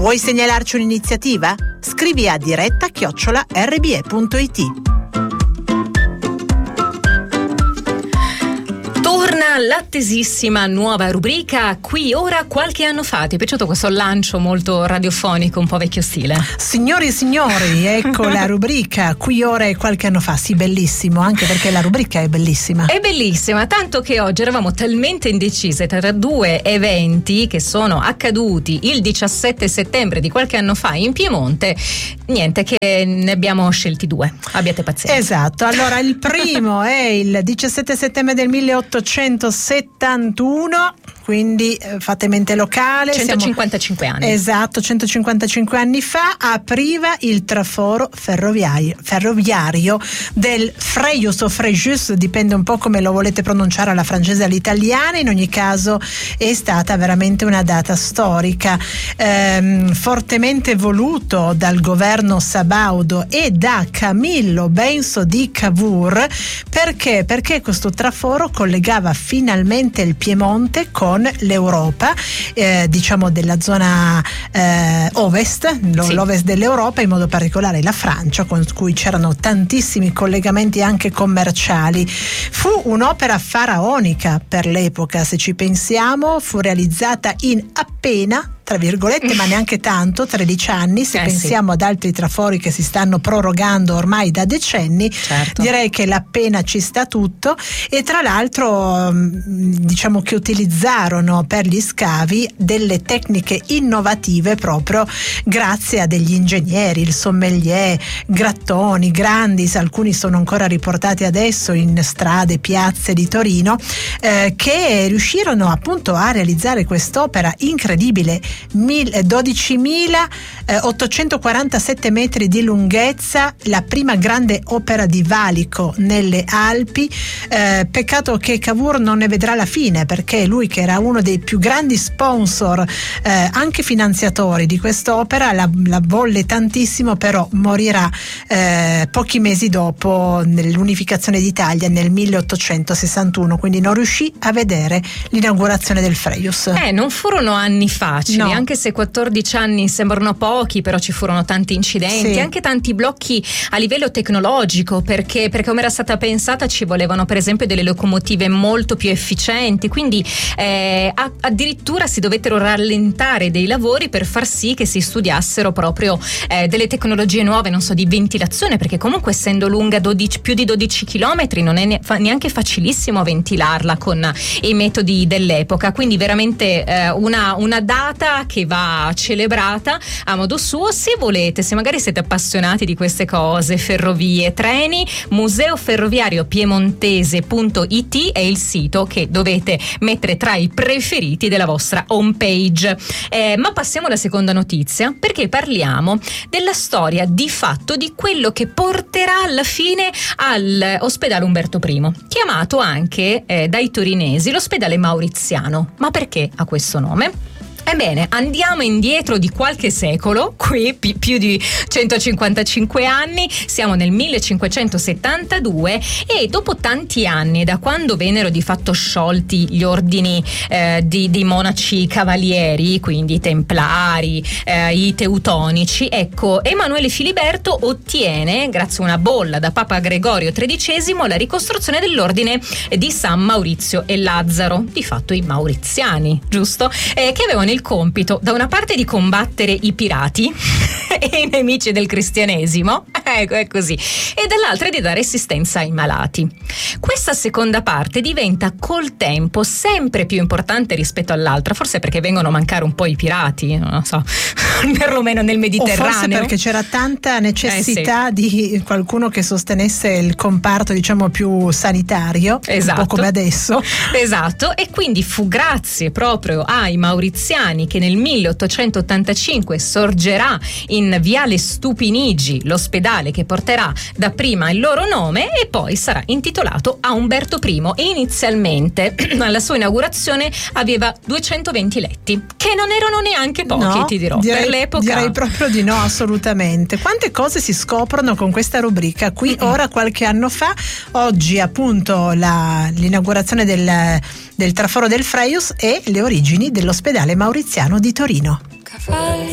Vuoi segnalarci un'iniziativa? Scrivi a diretta@rbe.it. Torna l'attesissima nuova rubrica Qui ora qualche anno fa. Ti è piaciuto questo lancio molto radiofonico, un po' vecchio stile? Signori e signori, ecco la rubrica Qui ora e qualche anno fa. Sì, bellissimo, anche perché la rubrica è bellissima. È bellissima, tanto che oggi eravamo talmente indecise tra due eventi che sono accaduti il 17 settembre di qualche anno fa in Piemonte, niente, che ne abbiamo scelti due. Abbiate pazienza. Esatto, allora il primo è il 17 settembre del 1871, quindi fate mente locale. 155 anni. Esatto, 155 anni fa apriva il traforo ferroviario del Frejus o Frejus, dipende un po' come lo volete pronunciare alla francese e all'italiana. In ogni caso è stata veramente una data storica, fortemente voluto dal governo sabaudo e da Camillo Benso di Cavour. Perché? Perché questo traforo collegava finalmente il Piemonte con l'Europa, diciamo della zona ovest, l'ovest dell'Europa, in modo particolare la Francia, con cui c'erano tantissimi collegamenti anche commerciali. Fu un'opera faraonica per l'epoca, se ci pensiamo. Fu realizzata in appena, tra virgolette, ma neanche tanto, 13 anni, se pensiamo ad altri trafori che si stanno prorogando ormai da decenni. Certo. Direi che l'appena ci sta tutto. E tra l'altro diciamo che utilizzarono per gli scavi delle tecniche innovative proprio grazie a degli ingegneri, il sommelier, Grattoni, Grandis, alcuni sono ancora riportati adesso in strade, piazze di Torino, che riuscirono appunto a realizzare quest'opera incredibile. 12.847 metri di lunghezza, la prima grande opera di valico nelle Alpi. Peccato che Cavour non ne vedrà la fine, perché lui, che era uno dei più grandi sponsor, anche finanziatori di quest'opera, la volle tantissimo, però morirà pochi mesi dopo, nell'unificazione d'Italia nel 1861, quindi non riuscì a vedere l'inaugurazione del Frejus. Non furono anni facili, no. Anche se 14 anni sembrano pochi, però ci furono tanti incidenti, anche tanti blocchi a livello tecnologico, perché come era stata pensata ci volevano per esempio delle locomotive molto più efficienti, quindi addirittura si dovettero rallentare dei lavori per far sì che si studiassero proprio delle tecnologie nuove, non so, di ventilazione, perché comunque essendo lunga più di 12 chilometri non è neanche facilissimo ventilarla con i metodi dell'epoca, quindi veramente una data che va celebrata a modo suo. Se volete, se magari siete appassionati di queste cose, ferrovie, treni, museoferroviariopiemontese.it è il sito che dovete mettere tra i preferiti della vostra homepage. Ma passiamo alla seconda notizia, perché parliamo della storia di fatto di quello che porterà alla fine all'ospedale Umberto I, chiamato anche dai torinesi l'ospedale mauriziano. Ma perché ha questo nome? Ebbene, andiamo indietro di qualche secolo, qui più di 155 anni, siamo nel 1572 e dopo tanti anni, da quando vennero di fatto sciolti gli ordini di monaci cavalieri, quindi i templari, i teutonici, ecco, Emanuele Filiberto ottiene, grazie a una bolla da Papa Gregorio XIII, la ricostruzione dell'ordine di San Maurizio e Lazzaro, di fatto i mauriziani, giusto? Che avevano il compito da una parte di combattere i pirati e i nemici del cristianesimo, ecco, è così, e dall'altra di dare assistenza ai malati. Questa seconda parte diventa col tempo sempre più importante rispetto all'altra, forse perché vengono a mancare un po' i pirati, non lo so, perlomeno nel Mediterraneo, o forse perché c'era tanta necessità di qualcuno che sostenesse il comparto, diciamo, più sanitario, esatto, un po' come adesso. Esatto, e quindi fu grazie proprio ai mauriziani che nel 1885 sorgerà in Viale Stupinigi l'ospedale che porterà dapprima il loro nome e poi sarà intitolato a Umberto I, e inizialmente alla sua inaugurazione aveva 220 letti, che non erano neanche pochi, no, ti dirò, per l'epoca. Direi proprio di no, assolutamente. Quante cose si scoprono con questa rubrica qui ora qualche anno fa. Oggi appunto l'inaugurazione del traforo del Frejus e le origini dell'ospedale mauriziano di Torino.